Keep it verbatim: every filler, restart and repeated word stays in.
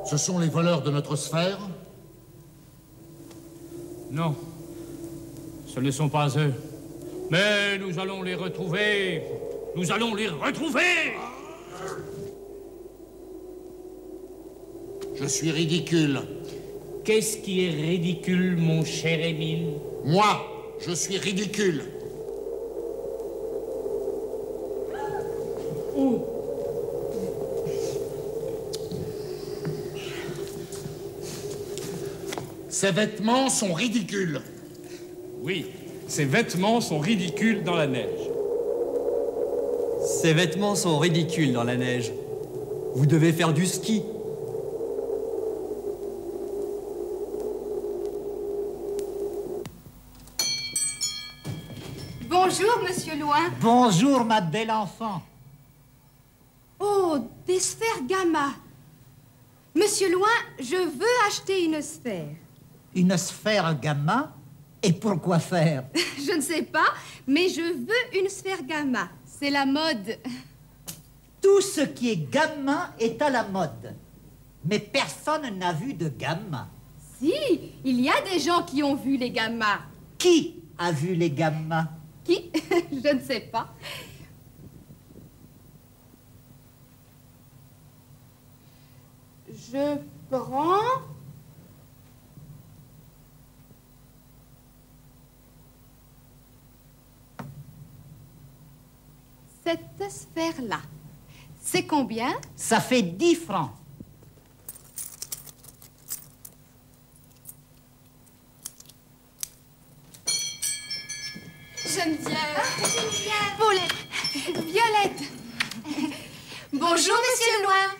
Ce sont les voleurs de notre sphère? Non, ce ne sont pas eux. Mais nous allons les retrouver. Nous allons les retrouver. Je suis ridicule. Qu'est-ce qui est ridicule, mon cher Émile? Moi, je suis ridicule. Oh. Ces vêtements sont ridicules. Oui, ces vêtements sont ridicules dans la neige. Ces vêtements sont ridicules dans la neige. Vous devez faire du ski. Bonjour, monsieur Loin. Bonjour, ma belle enfant. Oh, des sphères gamma. Monsieur Loin, je veux acheter une sphère. Une sphère gamma? Et pourquoi faire? Je ne sais pas, mais je veux une sphère gamma. C'est la mode. Tout ce qui est gamma est à la mode. Mais personne n'a vu de gamma. Si, il y a des gens qui ont vu les gammas. Qui a vu les gammas? Qui? Je ne sais pas. Je prends... cette sphère-là. C'est combien? Ça fait dix francs. Geneviève. Ah, Geneviève. Paulette. Violette. Bonjour, monsieur Loin.